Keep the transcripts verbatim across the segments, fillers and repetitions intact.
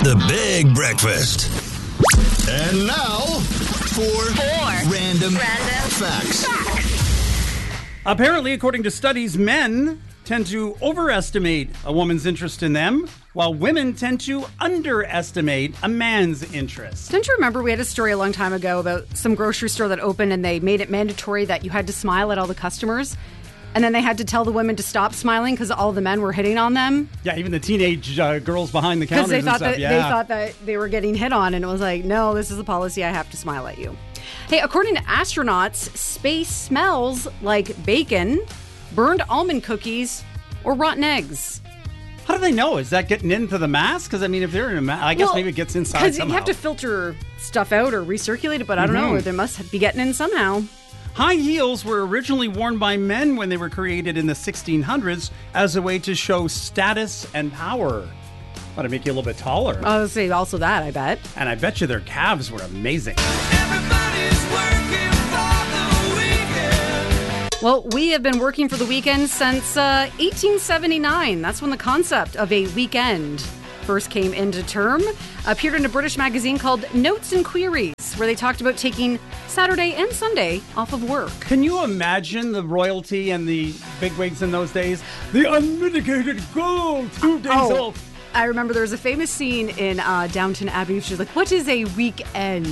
The Big Breakfast. And now for Four Random, Random Facts. Facts. Apparently, according to studies, men tend to overestimate a woman's interest in them, while women tend to underestimate a man's interest. Don't you remember we had a story a long time ago about some grocery store that opened and they made it mandatory that you had to smile at all the customers? And then they had to tell the women to stop smiling because all the men were hitting on them. Yeah, even the teenage uh, girls behind the counters Because they and thought stuff. that yeah. they thought that they were getting hit on, and it was like, no, this is a policy. I have to smile at you. Hey, according to astronauts, space smells like bacon, burned almond cookies, or rotten eggs. How do they know? Is that getting into the mask? Because, I mean, if they're in a mask, I guess Well, maybe it gets inside Because somehow. you have to filter stuff out or recirculate it, but I don't Mm-hmm. know. They must be getting in somehow. High heels were originally worn by men when they were created in the sixteen hundreds as a way to show status and power. Ought to make you a little bit taller. I would say also that, I bet. And I bet you their calves were amazing. Everybody's working for the weekend. Well, we have been working for the weekend since uh, eighteen seventy-nine. That's when the concept of a weekend first came into term. Appeared in a British magazine called Notes and Queries, where they talked about taking Saturday and Sunday off of work. Can you imagine the royalty and the bigwigs in those days? The unmitigated gold, two days Oh. off. I remember there was a famous scene in uh, Downton Abbey. She's like, what is a weekend?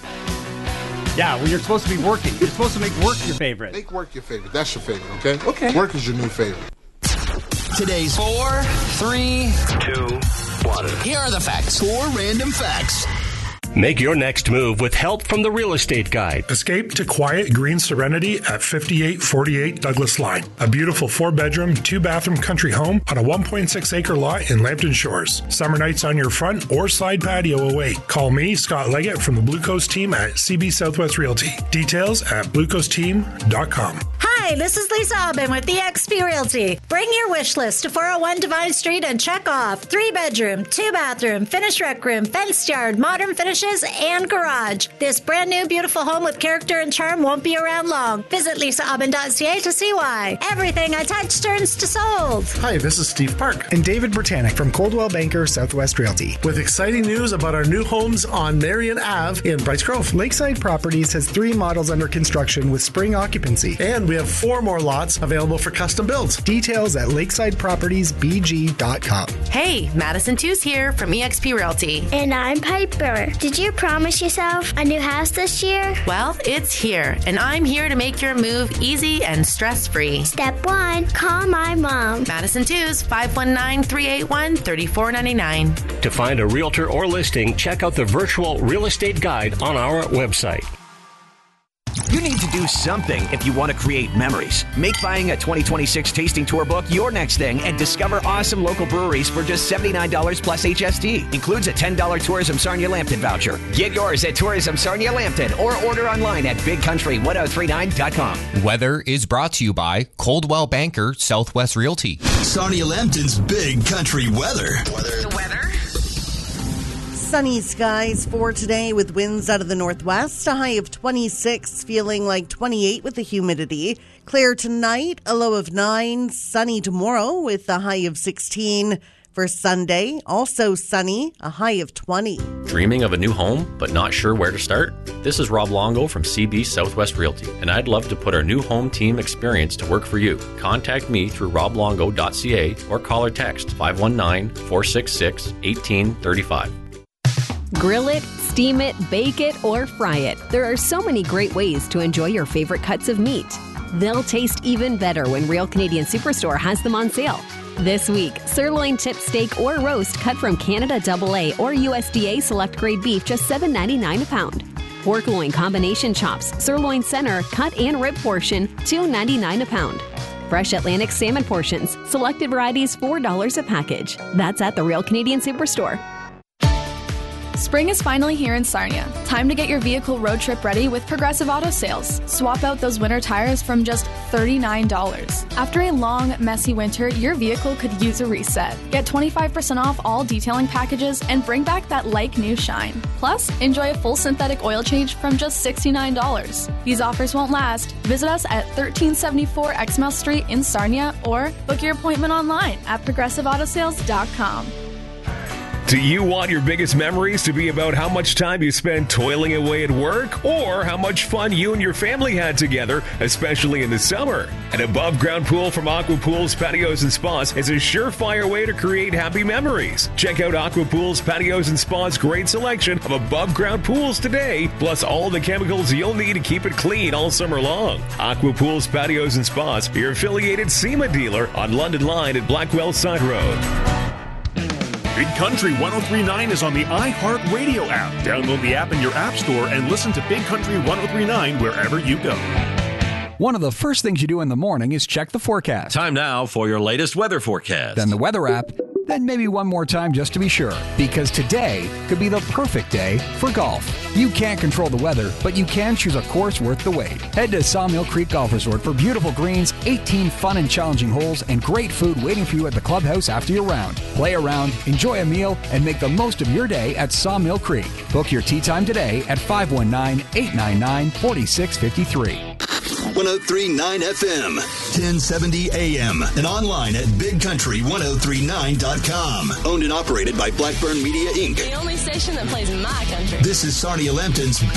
Yeah, when you're supposed to be working. You're supposed to make work your favorite. Make work your favorite. That's your favorite, okay? Okay. Work is your new favorite. Today's Four, three, two, one. Here are the facts. Four random facts. Make your next move with help from the Real Estate Guide. Escape to quiet green serenity at fifty-eight forty-eight Douglas Line. A beautiful four-bedroom, two-bathroom country home on a one point six acre lot in Lambton Shores. Summer nights on your front or side patio away. Call me, Scott Leggett, from the Blue Coast team at C B Southwest Realty. Details at blue coast team dot com. Hi, this is Lisa Aubin with E X P Realty. Bring your wish list to four oh one Divine Street and check off three bedroom, two bathroom, finished rec room, fenced yard, modern finishes, and garage. This brand new beautiful home with character and charm won't be around long. Visit lisa aubin dot c a to see why. Everything I touch turns to sold. Hi, this is Steve Park and David Britannic from Coldwell Banker Southwest Realty. With exciting news about our new homes on Marion Avenue in Bryce Grove. Lakeside Properties has three models under construction with spring occupancy. And we have four more lots available for custom builds. Details at lakeside properties b g dot com. Hey, Madison Tews here from E X P Realty. And I'm Piper. Did you promise yourself a new house this year? Well, it's here, and I'm here to make your move easy and stress-free. Step one, call my mom. Madison Tews, five one nine, three eight one, three four nine nine. To find a realtor or listing, check out the virtual real estate guide on our website. You need to do something if you want to create memories. Make buying a twenty twenty-six tasting tour book your next thing and discover awesome local breweries for just seventy-nine dollars plus H S T. Includes a ten dollars Tourism Sarnia Lambton voucher. Get yours at Tourism Sarnia Lambton or order online at big country ten thirty-nine dot com. Weather is brought to you by Coldwell Banker Southwest Realty. Sarnia Lambton's Big Country Weather. The weather. Sunny skies for today with winds out of the northwest, a high of twenty-six, feeling like twenty-eight with the humidity. Clear tonight, a low of nine. Sunny tomorrow with a high of sixteen. For Sunday, also sunny, a high of twenty. Dreaming of a new home, but not sure where to start? This is Rob Longo from C B Southwest Realty, and I'd love to put our new home team experience to work for you. Contact me through rob longo dot c a or call or text five one nine, four six six, one eight three five. Grill it, steam it, bake it, or fry it. There are so many great ways to enjoy your favorite cuts of meat. They'll taste even better when Real Canadian Superstore has them on sale. This week, sirloin tip steak or roast cut from Canada double A or U S D A select grade beef, just seven ninety-nine a pound. Pork loin combination chops, sirloin center, cut and rib portion, two ninety-nine a pound. Fresh Atlantic salmon portions, selected varieties, four dollars a package. That's at the Real Canadian Superstore. Spring is finally here in Sarnia. Time to get your vehicle road trip ready with Progressive Auto Sales. Swap out those winter tires from just thirty-nine dollars. After a long, messy winter, your vehicle could use a reset. Get twenty-five percent off all detailing packages and bring back that like-new shine. Plus, enjoy a full synthetic oil change from just sixty-nine dollars. These offers won't last. Visit us at thirteen seventy-four Exmouth Street in Sarnia or book your appointment online at progressive auto sales dot com. Do you want your biggest memories to be about how much time you spend toiling away at work or how much fun you and your family had together, especially in the summer? An above-ground pool from Aqua Pools, Patios, and Spas is a surefire way to create happy memories. Check out Aqua Pools, Patios, and Spas' great selection of above-ground pools today, plus all the chemicals you'll need to keep it clean all summer long. Aqua Pools, Patios, and Spas, your affiliated SEMA dealer on London Line at Blackwell Side Road. Big Country one oh three point nine is on the iHeartRadio app. Download the app in your app store and listen to Big Country one oh three point nine wherever you go. One of the first things you do in the morning is check the forecast. Time now for your latest weather forecast. Then the weather app. Then maybe one more time just to be sure, because today could be the perfect day for golf. You can't control the weather, but you can choose a course worth the wait. Head to Sawmill Creek Golf Resort for beautiful greens, eighteen fun and challenging holes, and great food waiting for you at the clubhouse after your round. Play around, enjoy a meal, and make the most of your day at Sawmill Creek. Book your tee time today at five one nine, eight nine nine, four six five three. one oh three point nine F M, ten seventy A M, and online at big country ten thirty-nine dot com. Owned and operated by Blackburn Media, Incorporated. The only station that plays my country. This is Sarnia Lambton's